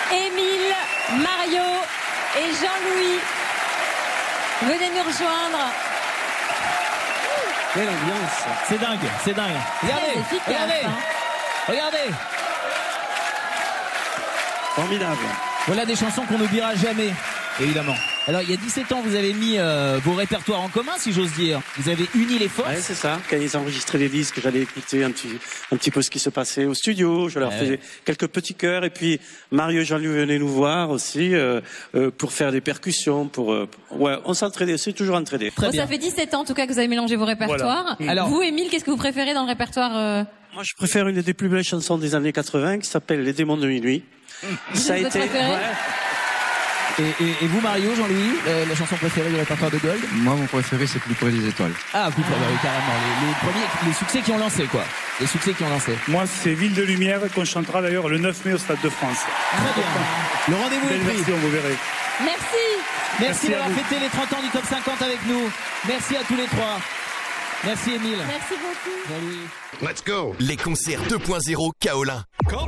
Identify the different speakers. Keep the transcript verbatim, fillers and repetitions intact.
Speaker 1: Émile, Mario et Jean-Louis. Venez nous rejoindre.
Speaker 2: Quelle ambiance.
Speaker 3: C'est dingue, c'est dingue. Regardez,
Speaker 1: Très efficace,
Speaker 3: regardez,
Speaker 1: hein.
Speaker 3: regardez.
Speaker 2: Formidable.
Speaker 3: Voilà des chansons qu'on n'oubliera jamais, évidemment. Alors, il y a dix-sept ans, vous avez mis euh, vos répertoires en commun, si j'ose dire. Vous avez uni les forces.
Speaker 2: Ouais, c'est ça. Quand ils enregistraient les disques, j'allais écouter un petit, un petit peu ce qui se passait au studio. Je leur
Speaker 3: Ouais.
Speaker 2: faisais quelques petits chœurs. Et puis, Mario et Jean-Louis venaient nous voir aussi, euh, euh, pour faire des percussions, pour, euh, ouais, on s'entraidait. C'est toujours entraidé.
Speaker 3: Très
Speaker 1: Bon,
Speaker 3: bien.
Speaker 1: ça fait dix-sept ans en tout cas que vous avez mélangé vos répertoires.
Speaker 2: Voilà.
Speaker 3: Alors-
Speaker 1: vous, Émile, qu'est-ce que vous préférez dans le répertoire euh...
Speaker 2: Moi, je préfère une des plus belles chansons des années quatre-vingts qui s'appelle Les démons de minuit. Ça a
Speaker 1: Votre
Speaker 2: été,
Speaker 1: préférée
Speaker 2: ouais.
Speaker 3: Et, et, et vous, Mario, Jean-Louis, la, la chanson préférée du répertoire de Gold?
Speaker 4: Moi, mon préféré, c'est Plus près des étoiles.
Speaker 3: Ah, oui, oui, carrément. Les, les premiers, les succès qui ont lancé, quoi. Les succès qui ont lancé.
Speaker 5: Moi, c'est Ville de Lumière qu'on chantera d'ailleurs le neuf mai au Stade de France.
Speaker 3: Très bien. Le rendez-vous
Speaker 5: Belle
Speaker 3: est pris.
Speaker 5: version, vous verrez.
Speaker 1: Merci.
Speaker 3: Merci,
Speaker 5: Merci à
Speaker 3: d'avoir
Speaker 5: vous.
Speaker 3: fêté les trente ans du Top cinquante avec nous. Merci à tous les trois. Merci, Émile.
Speaker 1: Merci beaucoup.
Speaker 3: Jean-Louis.
Speaker 6: Let's go. Les concerts deux point zéro Kaolin.